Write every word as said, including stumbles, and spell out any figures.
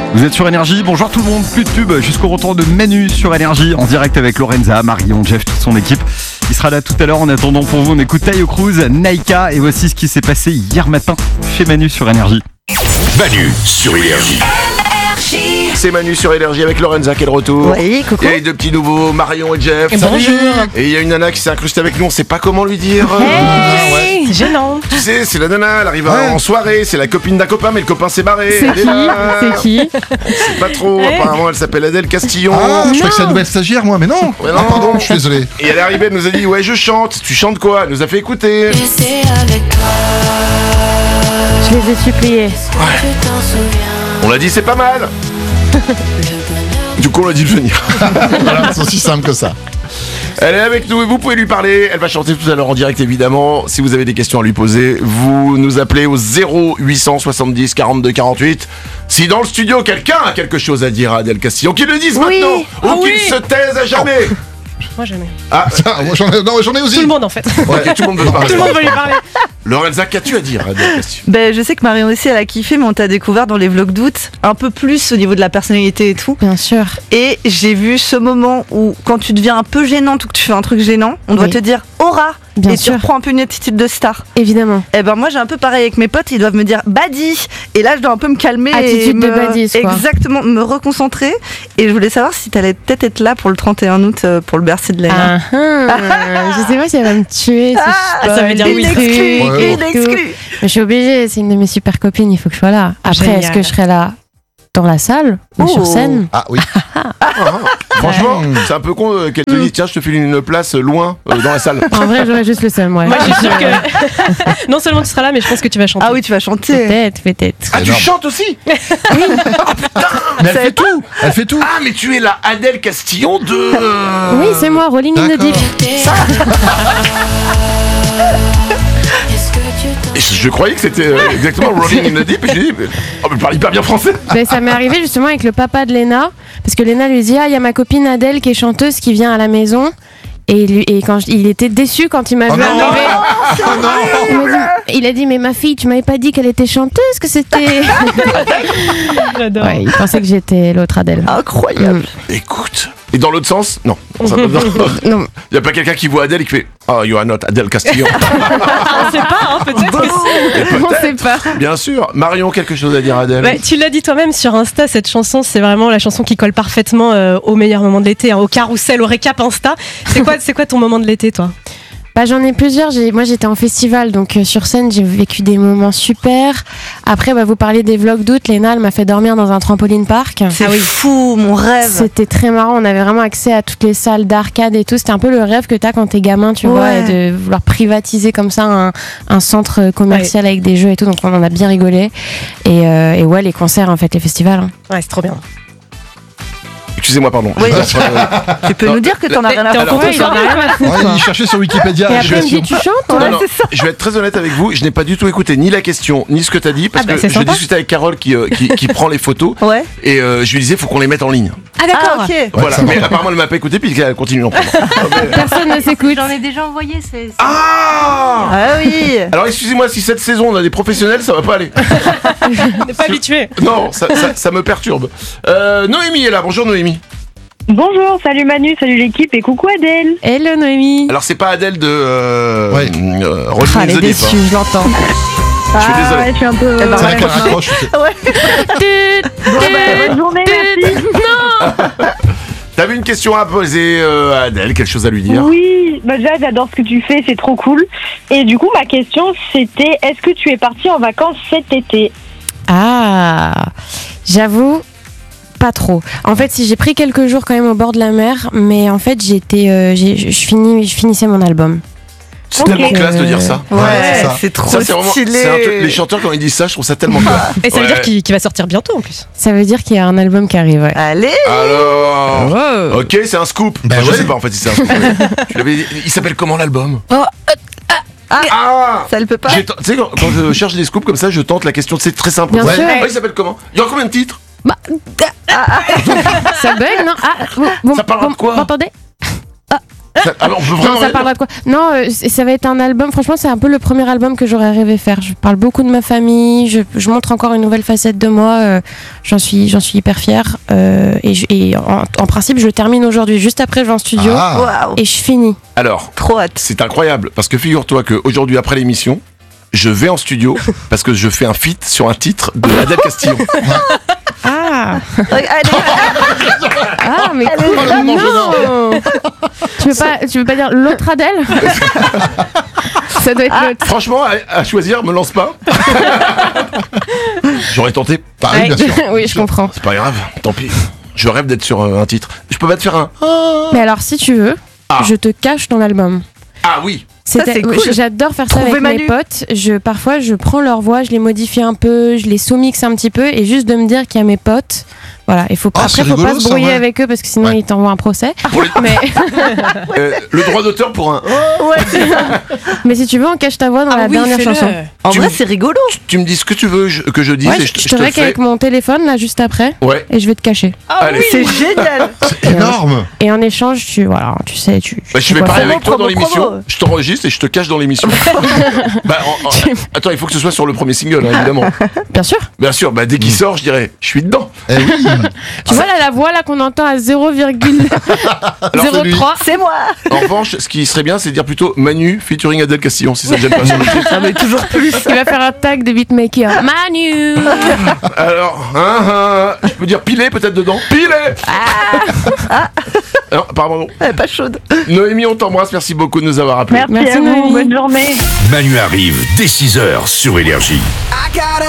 Vous êtes sur Énergie, bonjour tout le monde, plus de tubes jusqu'au retour de Manu sur Énergie en direct avec Lorenza, Marion, Jeff, toute son équipe. Il sera là tout à l'heure. En attendant, pour vous, on écoute Taio Cruz, Naika, et voici ce qui s'est passé hier matin chez Manu sur Énergie. Manu sur Énergie. C'est Manu sur Énergie avec Lorenza qui est de retour. Oui, coucou. Et deux petits nouveaux, Marion et Jeff. Et bonjour. Et il y a une nana qui s'est incrustée avec nous, on sait pas comment lui dire. Hey, ouais. C'est gênant. Tu sais, c'est la nana, elle arrive Ouais. en soirée, c'est la copine d'un copain, mais le copain s'est barré. C'est Elle est qui là. C'est qui On sait pas trop, Ouais. apparemment elle s'appelle Adèle Castillon. Ah, je crois que c'est la nouvelle stagiaire, moi, mais non. Ouais, non. Ah, pardon, je suis désolé. Et elle est arrivée, elle nous a dit, ouais, je chante. Tu chantes quoi? Elle nous a fait écouter. Je les ai suppliés. On l'a dit, c'est pas mal. Du coup, on l'a dit de venir. Voilà, c'est aussi simple que ça. Elle est avec nous et vous pouvez lui parler. Elle va chanter tout à l'heure en direct, évidemment. Si vous avez des questions à lui poser, vous nous appelez au zéro huit cent soixante-dix quarante-deux quarante-huit. Si dans le studio, quelqu'un a quelque chose à dire à Adèle Castillon, qu'il le dise Oui. maintenant Ah ou qu'il oui. se taise à jamais. Moi jamais. Ah, Tiens, moi, j'en ai, non, j'en ai aussi. Tout le monde en fait. ok, tout le monde veut parler. Tout le monde veut lui parler. Lorenza, qu'as-tu à dire à Adèle Castillon? Ben, je sais que Marion aussi, elle a kiffé, mais on t'a découvert dans les vlogs d'août, un peu plus au niveau de la personnalité et tout. Bien sûr. Et j'ai vu ce moment où, quand tu deviens un peu gênante ou que tu fais un truc gênant, on doit Oui. te dire aura. Bien et sûr. tu reprends un peu une attitude de star. Évidemment. Et ben moi j'ai un peu pareil avec mes potes, ils doivent me dire badi. Et là je dois un peu me calmer. Attitude et de me- badise, quoi. Exactement, me reconcentrer. Et je voulais savoir si t'allais peut-être être là pour le trente et un août euh, pour le Bercy de Léna. Ah, ah. Je sais pas si elle va me tuer. Si Ah, je ça veut dire spoil une des exclue, trucs Ouais, et une tout. exclue. Mais je suis obligée, c'est une de mes super copines, il faut que je sois là. Après, Génial. est-ce que je serai là dans la salle ou Oh. sur scène? Ah oui. Franchement, c'est un peu con euh, qu'elle te dise tiens, je te file une place loin euh, dans la salle. En vrai, j'aurais juste le seum, ouais. Moi, je suis sûre que non seulement tu seras là, mais je pense que tu vas chanter. Ah oui, tu vas chanter. Peut-être, peut-être. Ah, tu énorme. chantes aussi? Mais elle fait tout. Elle fait tout. Ah, mais tu es la Adèle Castillon de. euh, Oui, c'est moi, Rolling in the D'accord. Deep. Et je, je croyais que c'était euh, exactement Rolling in the Deep. Et j'ai dit, mais, oh, mais elle parle hyper bien français. Ben, ça m'est arrivé justement avec le papa de Léna, parce que Léna lui dit ah il y a ma copine Adèle qui est chanteuse qui vient à la maison. Et, lui, et quand je- il était déçu quand il m'a Oh vu non. arriver. Oh non. Il, m'a dit, il a dit mais ma fille tu m'avais pas dit qu'elle était chanteuse, que c'était. J'adore. Ouais, il pensait que j'étais l'autre Adèle. Incroyable. Écoute. Et dans l'autre sens, non. Ça- non. Non. Il n'y a pas quelqu'un qui voit Adèle et qui fait oh, you are not Adèle Castillon. On sait pas, hein, peut-être que si. On sait pas. Bien sûr. Marion, quelque chose à dire à Adèle? Ouais, tu l'as dit toi-même sur Insta, cette chanson, c'est vraiment la chanson qui colle parfaitement euh, au meilleur moment de l'été, hein, au carrousel, au récap Insta. C'est quoi, c'est quoi ton moment de l'été, toi? Bah, j'en ai plusieurs. J'ai, moi, j'étais en festival, donc euh, sur scène, j'ai vécu des moments super. Après, bah, vous parlez des vlogs d'août. Léna, elle m'a fait dormir dans un trampoline park. C'est fou, mon rêve. C'était très marrant. On avait vraiment accès à toutes les salles d'arcade et tout. C'était un peu le rêve que t'as quand t'es gamin, tu vois, Ouais. et de vouloir privatiser comme ça un, un centre commercial avec des jeux et tout. Donc, on en a bien rigolé. Et, euh, et ouais, les concerts, en fait, les festivals. hein. Ouais, c'est trop bien. Excusez-moi, pardon. Oui. Euh, Tu peux Non, nous dire que t'en as rien à T'es en foutre. contrôle, Ouais, il en a rien à foutre. Ouais, il cherchait sur Wikipédia. Et je après, il me l'assure. dit tu chantes non, toi non, je vais être très honnête avec vous, je n'ai pas du tout écouté ni la question, ni ce que t'as dit, parce Ah bah, que c'est je sympa. discutais avec Carole qui, euh, qui, qui prend les photos, Ouais. et euh, je lui disais, faut qu'on les mette en ligne. Ah, d'accord. Ah, ok. Voilà, ça va. mais apparemment elle m'a pas écouté, puis elle continue non plus. Personne ne s'écoute. J'en ai déjà envoyé, c'est. c'est- Ah Ah oui. Alors excusez-moi, si cette saison on a des professionnels, ça va pas aller. On n'est pas habitué. Non, ça, ça, ça me perturbe. Euh, Noémie est là, bonjour Noémie. Bonjour, salut Manu, salut l'équipe et coucou Adèle. Hello Noémie. Alors c'est pas Adèle de euh, Ouais. euh, Rolling Ah, in elle est the Deep, déçue, hein. je l'entends. Je suis Ah, désolé. ouais, je suis un peu. Eh ben, C'est vrai ouais. qu'elle raccroche. Bon, bah, bonne journée, merci. T'avais une question à poser euh, à Adèle, quelque chose à lui dire? Oui, bah déjà j'adore ce que tu fais, c'est trop cool. Et du coup, ma question c'était est-ce que tu es partie en vacances cet été? Ah, j'avoue, pas trop. En fait, si j'ai pris quelques jours quand même au bord de la mer, mais en fait, j'étais, euh, j'ai, je je finis, je finissais mon album. C'est Ok. tellement classe de dire ça. Ouais, c'est ça. c'est trop Ça, c'est vraiment, stylé. c'est un truc- les chanteurs quand ils disent ça, je trouve ça tellement classe. Et ça veut Ouais. dire qu'il qu'il va sortir bientôt en plus. Ça veut dire qu'il y a un album qui arrive. Ouais. Allez. Alors, ok, c'est un scoop. Bah Enfin, je ouais. sais pas en fait si c'est un scoop. Tu l'avais dit- il s'appelle comment l'album? Oh, euh, ah, Ah ça le peut pas. J'ai ten- Tu sais, quand, quand je cherche des scoops comme ça, je tente la question. C'est très simple. Bien Ouais. sûr. Ouais, il s'appelle comment? Il y a combien de titres? Ça bug, non? Ah, vous, vous- Ça parle de vous- quoi vous m'entendez? Ça, ah, on peut Non, vraiment ça rien parlera de quoi? Non, euh, c- ça va être un album. Franchement, c'est un peu le premier album que j'aurais rêvé faire. Je parle beaucoup de ma famille. Je, je montre encore une nouvelle facette de moi. euh, j'en suis, j'en suis hyper fière. euh, et je- et en, en principe, je termine aujourd'hui. Juste après, je vais en studio Ah. Waouh, et je finis. Alors, trop hâte. c'est incroyable parce que figure-toi qu'aujourd'hui, après l'émission, je vais en studio parce que je fais un feat sur un titre de Adèle Castillon. Ah, Allez, ah, mais Elle est cool. vraiment Non. tu veux pas, tu veux pas dire l'autre Adèle? Ça doit être Ah. l'autre. Franchement, à, à choisir, me lance pas. J'aurais tenté. Ah oui, bien sûr. Oui, je comprends. C'est pas grave, tant pis. Je rêve d'être sur euh, un titre. Je peux pas te faire un. Mais alors, si tu veux, Ah. je te cache ton album. Ah oui. C'était- c'est cool. J'adore faire ça Trouver avec Manu. mes potes. Je, parfois, je prends leur voix, je les modifie un peu, je les sous-mixe un petit peu, et juste de me dire qu'il y a mes potes. Voilà, il faut pas, Ah, après, c'est faut rigolo, pas se ça, brouiller ouais. avec eux parce que sinon Ouais. ils t'envoient un procès. Pour les- Mais, Euh, le droit d'auteur pour un. mais si tu veux, on cache ta voix dans Ah la oui, dernière fais-le. chanson. En Tu vrai, me- c'est rigolo. Tu me dis ce que tu veux je- que je dise Ouais, et je, je, te- je je te te le rec fais. avec mon téléphone là juste après, Ouais. et je vais te cacher. Allez. C'est génial. Énorme. Et en échange, tu voilà, tu sais, tu. tu Bah, je sais vais quoi pareil faire. avec toi dans promo, l'émission. promo. Je t'enregistre et je te cache dans l'émission. bah, en- en- attends, il faut que ce soit sur le premier single, hein, évidemment. Bien sûr. Bien sûr, bah, dès qu'il sort, je dirais, je suis dedans. Eh oui. Tu vois là la voix là qu'on entend à zéro virgule zéro trois. C'est moi. En revanche, ce qui serait bien, c'est de dire plutôt Manu featuring Adèle Castillon, si ça te gêne pas sur le titre. Non mais toujours plus. Il va faire un tag de beatmaker. Manu. Alors, hein, hein, je peux dire piler peut-être dedans. Piler ah. Non, pardon. Elle est pas chaude. Noémie, on t'embrasse, merci beaucoup de nous avoir appelés. Merci, Merci, à vous, Noémie. bonne journée. Manu arrive dès six heures sur Énergie. I got